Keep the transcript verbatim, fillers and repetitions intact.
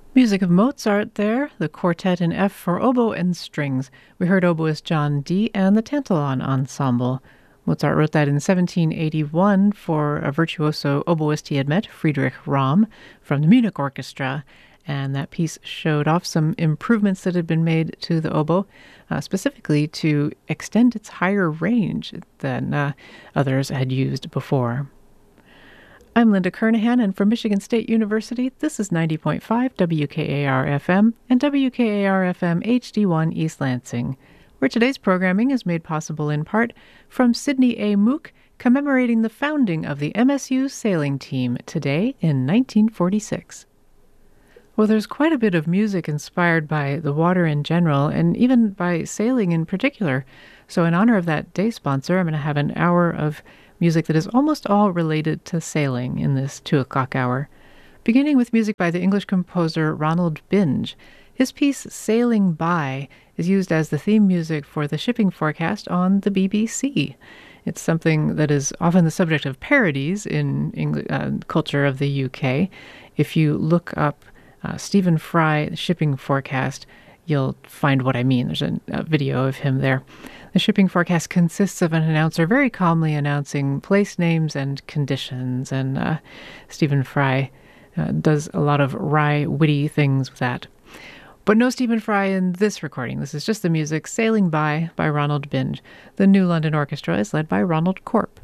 Music of Mozart there, the quartet in F for oboe and strings. We heard oboist John Dee and the Tantalon Ensemble. Mozart wrote that in seventeen eighty-one for a virtuoso oboist he had met, Friedrich Rahm, from the Munich Orchestra, and that piece showed off some improvements that had been made to the oboe, uh, specifically to extend its higher range than uh, others had used before. I'm Linda Kernahan, and from Michigan State University, this is ninety point five W K A R F M and W K A R F M H D one East Lansing, where today's programming is made possible in part from Sidney A. Mook commemorating the founding of the M S U sailing team today in nineteen forty-six. Well, there's quite a bit of music inspired by the water in general, and even by sailing in particular. So in honor of that day sponsor, I'm going to have an hour of music that is almost all related to sailing in this two o'clock hour, beginning with music by the English composer Ronald Binge. His piece Sailing By is used as the theme music for the shipping forecast on the B B C. It's something that is often the subject of parodies in English, uh, culture of the U K. If you look up uh, Stephen Fry shipping forecast, you'll find what I mean. There's a, a video of him there. The shipping forecast consists of an announcer very calmly announcing place names and conditions, and uh, Stephen Fry uh, does a lot of wry, witty things with that. But no Stephen Fry in this recording. This is just the music Sailing By by Ronald Binge. The New London Orchestra is led by Ronald Corp.